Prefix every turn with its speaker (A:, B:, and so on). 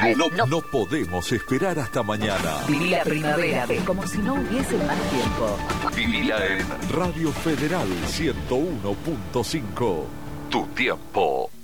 A: No podemos esperar hasta mañana.
B: Viví la primavera como si no hubiese más tiempo.
A: Vivila en Radio Federal 101.5. Tu tiempo.